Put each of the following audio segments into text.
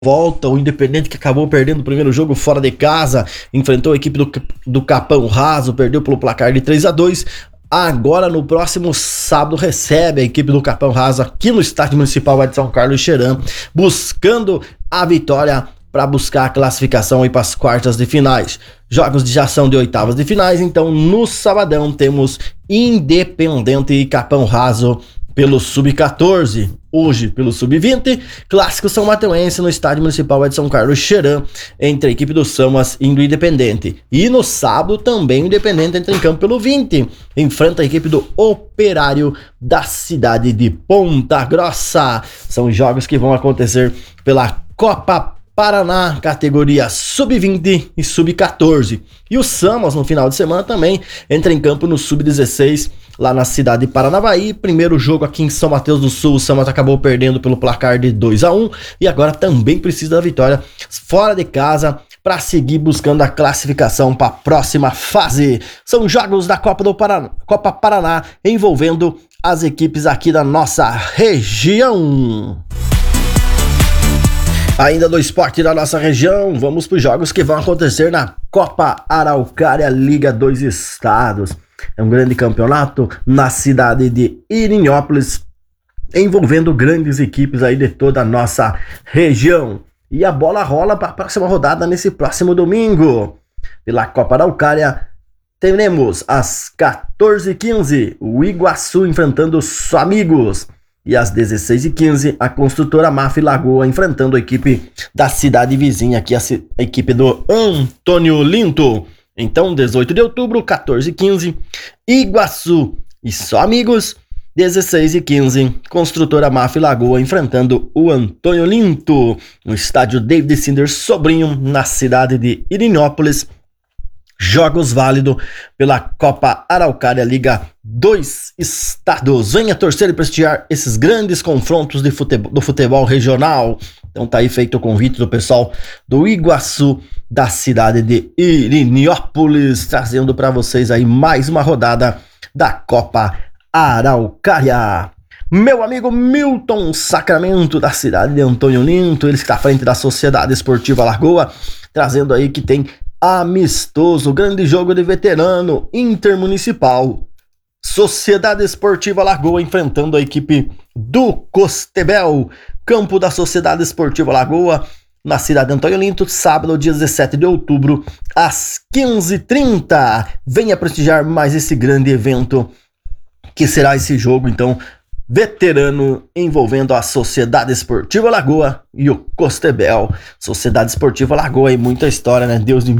Volta, o Independente que acabou perdendo o primeiro jogo fora de casa, enfrentou a equipe do Capão Raso, perdeu pelo placar de 3-2. Agora no próximo sábado recebe a equipe do Capão Raso aqui no Estádio Municipal de São Carlos Xerém, buscando a vitória para buscar a classificação para as quartas de finais. Jogos já são de oitavas de finais, então no sabadão temos Independente e Capão Raso pelo Sub-14, hoje pelo Sub-20, Clássico São Mateuense no Estádio Municipal de São Carlos Xerém, entre a equipe do Samas e do Independente. E no sábado também o Independente entra em campo pelo 20, enfrenta a equipe do Operário da cidade de Ponta Grossa. São jogos que vão acontecer pela Copa Paraná, categoria Sub-20 e Sub-14. E o Samas no final de semana também entra em campo no Sub-16, lá na cidade de Paranavaí. Primeiro jogo aqui em São Mateus do Sul, o Samas acabou perdendo pelo placar de 2-1 e agora também precisa da vitória fora de casa para seguir buscando a classificação para a próxima fase. São jogos da Copa Paraná envolvendo as equipes aqui da nossa região. Ainda do esporte da nossa região, vamos para os jogos que vão acontecer na Copa Araucária Liga 2 Estados. É um grande campeonato na cidade de Irinhópolis, envolvendo grandes equipes aí de toda a nossa região. E a bola rola para a próxima rodada nesse próximo domingo. Pela Copa Araucária, teremos às 14h15 o Iguaçu enfrentando os Amigos. E às 16h15, a construtora Maf Lagoa enfrentando a equipe da cidade vizinha, aqui a equipe do Antônio Linto. Então, 18 de outubro, 14h15, Iguaçu e só Amigos. 16h15, construtora Maf Lagoa enfrentando o Antônio Linto, no estádio David Cinder Sobrinho, na cidade de Irinhópolis. Jogos válidos pela Copa Araucária Liga 2 Estados. Venha torcer e prestigiar esses grandes confrontos do futebol regional. Então tá aí feito o convite do pessoal do Iguaçu, da cidade de Irinhópolis, trazendo para vocês aí mais uma rodada da Copa Araucária. Meu amigo Milton Sacramento, da cidade de Antônio Linto, ele está à frente da Sociedade Esportiva Lagoa, trazendo aí que tem amistoso, grande jogo de veterano intermunicipal. Sociedade Esportiva Lagoa enfrentando a equipe do Costebel, campo da Sociedade Esportiva Lagoa, na cidade de Antônio Linto, sábado, dia 17 de outubro, às 15h30. Venha prestigiar mais esse grande evento, que será esse jogo, então, veterano, envolvendo a Sociedade Esportiva Lagoa e o Costebel. Sociedade Esportiva Lagoa e muita história, né? Desde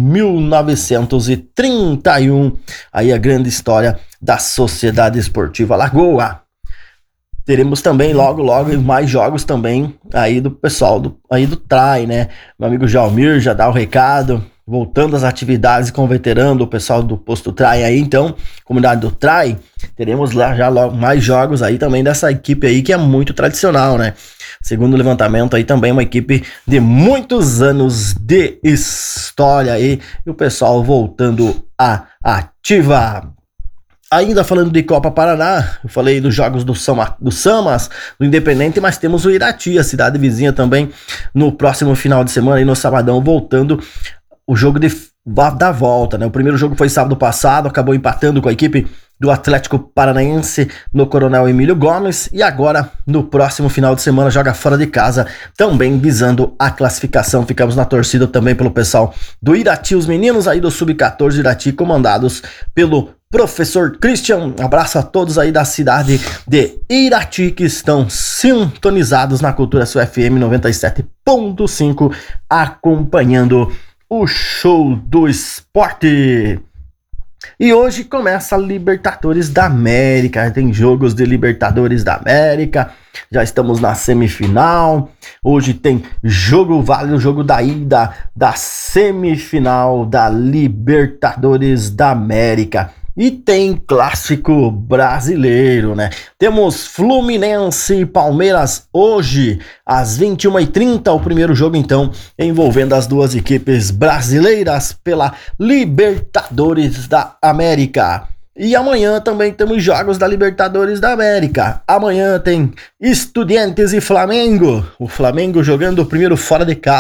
1931, aí a grande história da Sociedade Esportiva Lagoa. Teremos também logo mais jogos também aí do pessoal aí do TRAI, né? Meu amigo Jalmir já dá o recado, voltando às atividades com o veterano, o pessoal do posto TRAI aí, então, comunidade do TRAI, teremos lá já logo mais jogos aí também dessa equipe aí que é muito tradicional, né? Segundo o levantamento aí também uma equipe de muitos anos de história aí, e o pessoal voltando à ativa. Ainda falando de Copa Paraná, eu falei dos jogos do Samas, do Independente, mas temos o Irati, a cidade vizinha também, no próximo final de semana, aí no sabadão, voltando o jogo da volta, né? O primeiro jogo foi sábado passado, acabou empatando com a equipe do Atlético Paranaense no Coronel Emílio Gomes, e agora, no próximo final de semana, joga fora de casa, também visando a classificação. Ficamos na torcida também pelo pessoal do Irati, os meninos aí do Sub-14 Irati, comandados pelo Professor Christian. Abraço a todos aí da cidade de Irati que estão sintonizados na Cultura FM 97.5, acompanhando o show do esporte. E hoje começa a Libertadores da América, tem jogos de Libertadores da América, já estamos na semifinal. Hoje tem jogo válido, jogo da ida da semifinal da Libertadores da América. E tem clássico brasileiro, né? Temos Fluminense e Palmeiras hoje, às 21h30, o primeiro jogo, então, envolvendo as duas equipes brasileiras pela Libertadores da América. E amanhã também temos jogos da Libertadores da América. Amanhã tem Estudiantes e Flamengo. O Flamengo jogando o primeiro fora de casa.